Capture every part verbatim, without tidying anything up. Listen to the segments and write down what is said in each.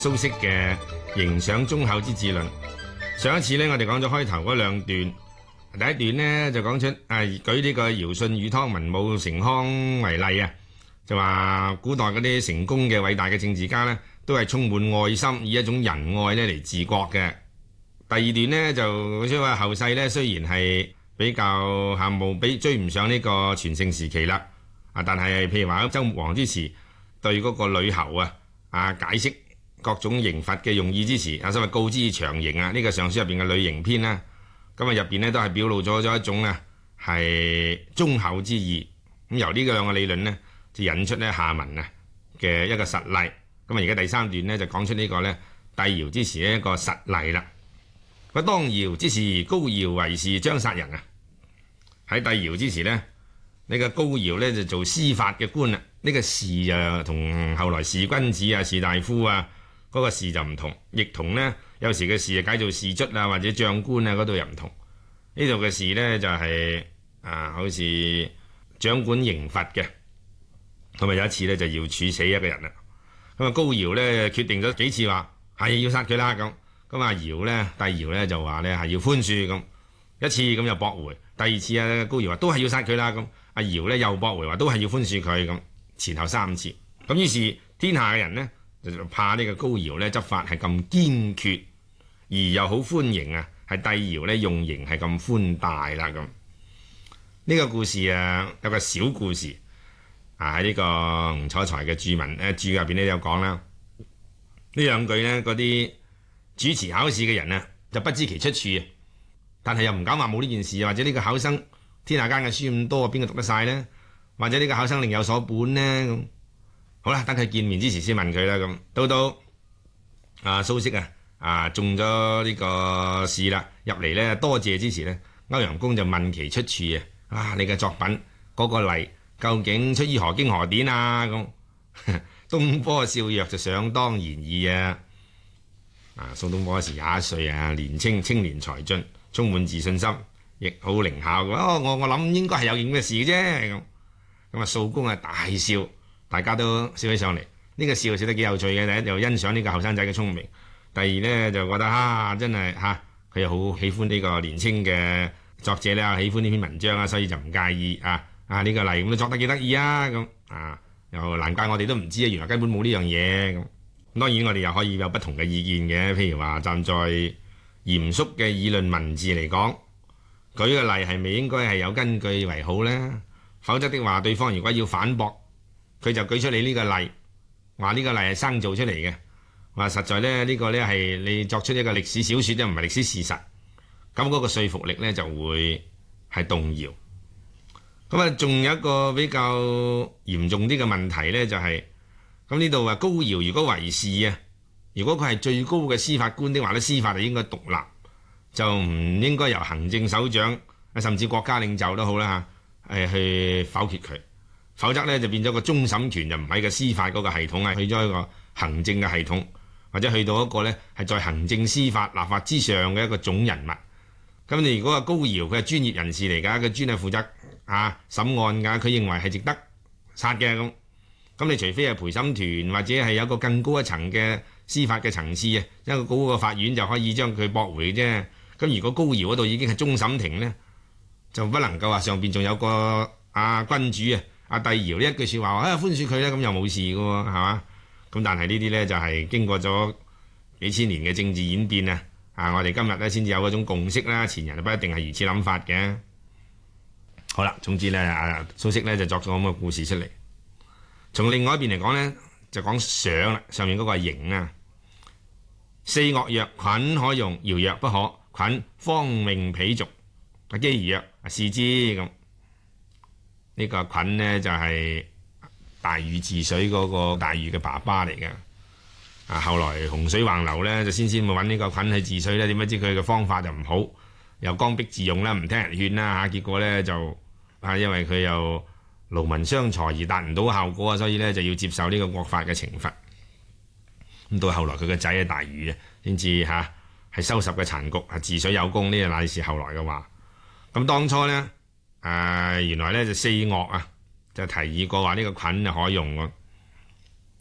蘇軾嘅形上忠厚之治論。上一次呢，我哋講咗開頭嗰兩段，第一段呢，就講出啊，舉呢個堯舜禹湯文武成康為例啊，就話古代嗰啲成功嘅偉大嘅政治家呢，都係充滿愛心，以一種仁愛咧嚟治國嘅。第二段呢，就即係話後世呢，雖然係比較嚇冇比追唔上呢個全盛時期啦，啊，但係譬如話周穆王之時對嗰個呂侯啊啊解釋各種刑罰嘅用意之時，啊，所謂告之長刑啊，呢、這個上書入邊嘅呂刑篇啦，咁啊入邊呢都係表露咗咗一種啊係忠厚之意。咁由呢個兩個理論呢，就引出呢下文啊嘅一個實例。咁啊而家第三段呢，就講出呢個呢帝堯之時呢一個實例啦。咁當堯之時，高堯為士將殺人啊。喺帝堯之時呢，呢、這個高堯呢就做司法嘅官啦。呢、這個士就同後來士君子啊、士大夫啊。嗰個士就唔同，亦同呢有時嘅士解做士卒啊，或者將官啊嗰度又唔同。呢度嘅士呢，就係、是、啊，好似掌管刑罰嘅。咁啊有一次呢，就要處死一個人啦。咁啊高堯呢，決定咗幾次話係要殺佢啦咁。咁啊堯呢，帝堯呢，就話呢係要寬恕咁。一次咁又駁回，第二次啊高堯話都係要殺佢啦咁。阿堯呢，又駁回話都係要寬恕佢咁，前後三次。咁於是天下嘅人呢，就怕呢個高堯咧執法係咁堅決，而又好歡迎啊，係帝堯咧用刑係咁寬大啦咁。呢、這個故事啊，有個小故事啊，喺呢個吳楚材嘅注文誒注入邊咧有講啦。呢兩句呢，嗰啲主持考試嘅人啊，就不知其出處啊，但係又唔敢話冇呢件事，或者呢個考生天下間嘅書咁多，邊個讀得晒呢？或者呢個考生另有所本呢？咁。好啦，等佢見面之時先問佢啦。咁到到啊蘇軾啊啊中咗呢個試啦，入嚟咧多謝之時咧，歐陽公就問其出處啊。啊，你嘅作品嗰、那個例究竟出於何經何典啊？咁東坡笑曰就想當然矣啊。啊，宋東坡嗰時廿一歲啊，年青青年才俊，充滿自信心，亦好靈巧嘅。哦，我我諗應該係有件嘅事嘅啫。咁咁啊，掃公啊大笑。大家都笑起上嚟，呢、這個笑笑得幾有趣嘅。第一就欣賞呢個後生仔嘅聰明，第二呢，就覺得啊，真係嚇佢又好喜歡呢個年輕嘅作者咧，喜歡呢篇文章啊，所以就唔介意啊啊呢、這個例咁都作得幾得意啊咁啊，又難怪我哋都唔知啊，原來根本冇呢樣嘢咁。當然我哋又可以有不同嘅意見嘅，譬如話站在嚴肅嘅議論文字嚟講，舉個例係咪應該係有根據為好呢？否則的話，對方如果要反駁，佢就舉出你呢個例，話呢個例係生造出嚟嘅，話實在咧呢個呢係你作出一個歷史小說，唔係歷史事實，咁嗰個說服力呢就會係動搖。咁啊，仲有一個比較嚴重啲嘅問題呢，就係咁呢度話高堯如果為士啊，如果佢係最高嘅司法官的話呢，司法就應該獨立，就唔應該由行政首長甚至國家領袖都好啦嚇，誒去否決佢。否則咧就變咗個終審權就唔喺個司法嗰個系統啊，去咗一個行政嘅系統，或者去到一個咧係在行政司法立法之上嘅一個總人物。咁你如果話高堯佢係專業人士嚟㗎，佢專係負責啊審案㗎，佢認為係值得殺嘅咁，咁你除非係陪審團或者係有一個更高一層嘅司法嘅層次啊，一個高嘅法院就可以將佢駁回啫。咁如果高堯嗰度已經係終審庭咧，就不能夠話上邊仲有個啊君主啊。阿帝堯呢一句説話話啊寬恕佢咧，咁又冇事嘅喎，係嘛？咁但係呢啲咧就係經過咗幾千年嘅政治演變啊！啊，我哋今日咧先至有嗰種共識啦，前人就不一定係如此諗法嘅。好啦，總之咧，阿蘇軾咧就作咗咁嘅故事出嚟。從另外一邊嚟講咧，就講賞啦，上面嗰個係刑啊。四樂曰：菌可用，堯曰不可。菌方命彼俗。阿箕兒曰：視之咁。呢個菌呢，就係大禹治水嗰個大禹嘅爸爸嚟嘅。啊，後來洪水橫流呢，就先先會揾呢個菌去治水咧，點不知佢嘅方法就唔好，又剛愎自用啦，唔聽人勸啦嚇，結果呢，就啊，因為佢又勞民傷財而達唔到效果啊，所以呢，就要接受呢個國法嘅懲罰。咁到後來佢個仔啊大禹啊，先至嚇係收拾嘅殘局，係治水有功，呢個乃是後來嘅話。咁當初呢。誒、呃、原來咧就四樂啊，就提議過話呢個菌就可用喎。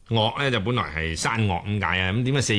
岳咧就本來係山岳咁解啊，咁點解四